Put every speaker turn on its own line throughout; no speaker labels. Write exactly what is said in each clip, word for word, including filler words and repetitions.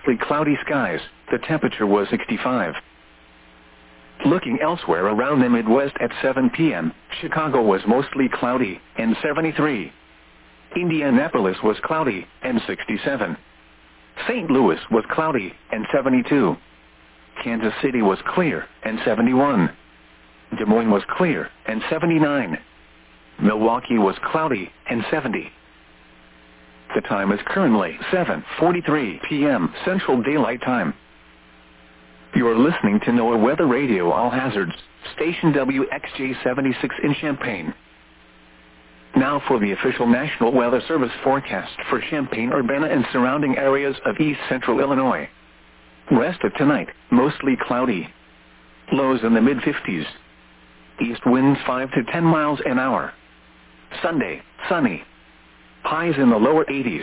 mostly cloudy skies. The temperature was sixty-five. Looking elsewhere around the Midwest at seven p m, Chicago was mostly cloudy and seventy-three. Indianapolis was cloudy and sixty-seven. Saint Louis was cloudy and seventy-two. Kansas City was clear and seventy-one. Des Moines was clear and seventy-nine. Milwaukee was cloudy and seventy. The time is currently seven forty-three p m Central Daylight Time. You are listening to NOAA Weather Radio All Hazards, station W X J seventy-six in Champaign. Now for the official National Weather Service forecast for Champaign-Urbana and surrounding areas of east central Illinois. Rest of tonight, mostly cloudy. Lows in the mid fifties. East winds five to ten miles an hour. Sunday, sunny. Highs in the lower eighties.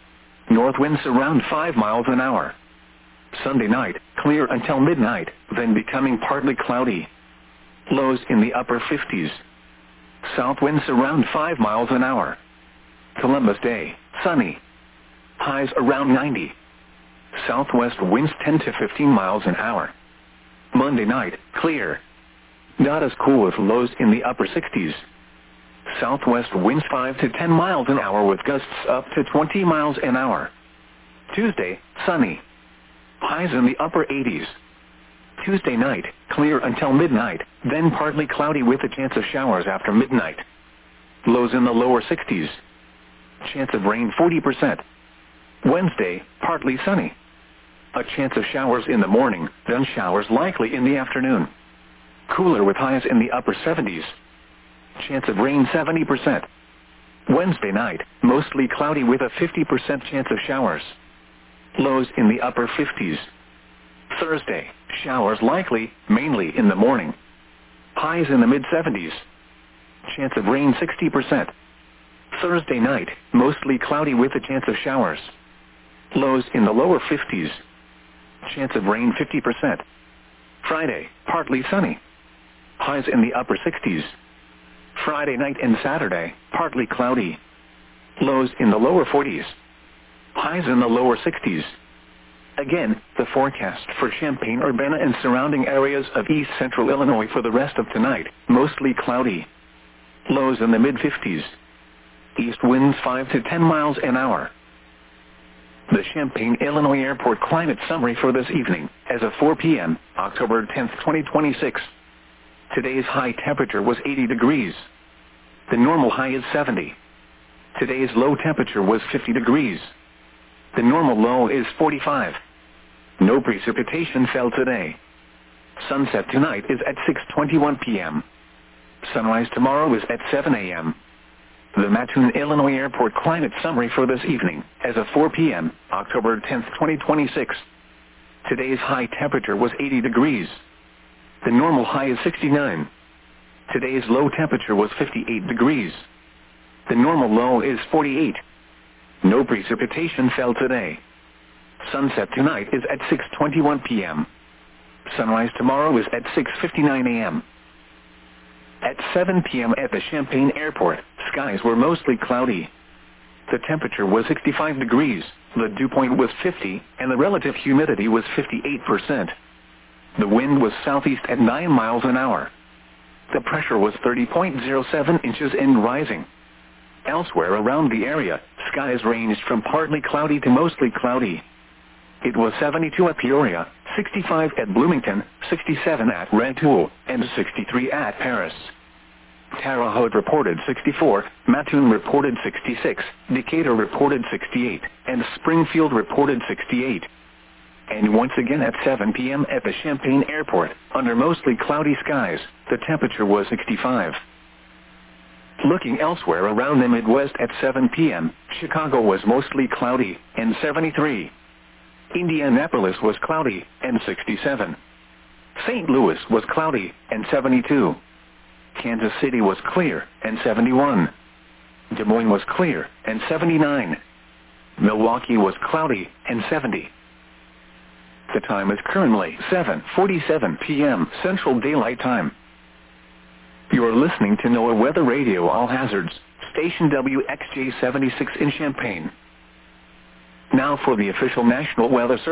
North winds around five miles an hour. Sunday night, clear until midnight, then becoming partly cloudy. Lows in the upper fifties. South winds around five miles an hour. Columbus Day, sunny. Highs around ninety. Southwest winds ten to fifteen miles an hour. Monday night, clear. Not as cool with lows in the upper sixties. Southwest winds five to ten miles an hour with gusts up to twenty miles an hour. Tuesday, sunny. Highs in the upper eighties. Tuesday night, clear until midnight, then partly cloudy with a chance of showers after midnight. Lows in the lower sixties. Chance of rain forty percent. Wednesday, partly sunny. A chance of showers in the morning, then showers likely in the afternoon. Cooler with highs in the upper seventies. Chance of rain seventy percent. Wednesday night, mostly cloudy with a fifty percent chance of showers. Lows in the upper fifties. Thursday, showers likely, mainly in the morning. Highs in the mid seventies. Chance of rain sixty percent. Thursday night, mostly cloudy with a chance of showers. Lows in the lower fifties. Chance of rain fifty percent. Friday, partly sunny. Highs in the upper sixties. Friday night and Saturday, partly cloudy. Lows in the lower forties. Highs in the lower sixties. Again, the forecast for Champaign-Urbana and surrounding areas of east central Illinois for the rest of tonight, mostly cloudy. Lows in the mid fifties. East winds five to ten miles an hour. The Champaign, Illinois Airport climate summary for this evening, as of four p m, October tenth, twenty twenty-six. Today's high temperature was eighty degrees. The normal high is seventy. Today's low temperature was fifty degrees. The normal low is forty-five. No precipitation fell today. Sunset tonight is at six twenty-one p m Sunrise tomorrow is at seven a m The Mattoon, Illinois Airport climate summary for this evening, as of four p m, October tenth, twenty twenty-six. Today's high temperature was eighty degrees. The normal high is sixty-nine. Today's low temperature was fifty-eight degrees. The normal low is forty-eight. No precipitation fell today. Sunset tonight is at six twenty-one p m Sunrise tomorrow is at six fifty-nine a m At seven p m at the Champaign Airport, skies were mostly cloudy. The temperature was sixty-five degrees, the dew point was fifty, and the relative humidity was fifty-eight percent. The wind was southeast at nine miles an hour. The pressure was thirty point zero seven inches and rising. Elsewhere around the area, skies ranged from partly cloudy to mostly cloudy. It was seventy-two at Peoria, sixty-five at Bloomington, sixty-seven at Rantoul, and sixty-three at Paris. Terre Haute reported sixty-four, Mattoon reported sixty-six, Decatur reported sixty-eight, and Springfield reported sixty-eight. And once again at seven p m at the Champaign Airport, under mostly cloudy skies, the temperature was sixty-five. Looking elsewhere around the Midwest at seven p m, Chicago was mostly cloudy and seventy-three. Indianapolis was cloudy and sixty-seven. Saint Louis was cloudy and seventy-two. Kansas City was clear and seventy-one. Des Moines was clear and seventy-nine. Milwaukee was cloudy and seventy. The time is currently seven forty-seven p m Central Daylight Time. You are listening to NOAA Weather Radio All Hazards, station W X J seventy-six in Champaign. Now for the official National Weather Service.